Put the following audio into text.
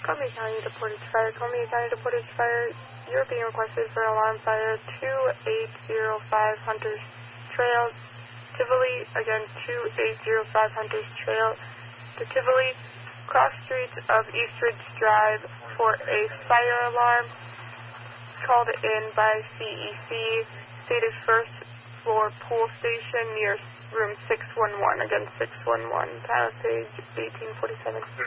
Columbia County to Portage Fire. Columbia County to Portage Fire. You're being requested for alarm fire 2805 Hunters Trail. Tivoli, again, 2805 Hunters Trail. To Tivoli, cross streets of Eastridge Drive for a fire alarm. Called in by CEC. Stated first floor pool station near room 611. Again, 611. Palace page 1847.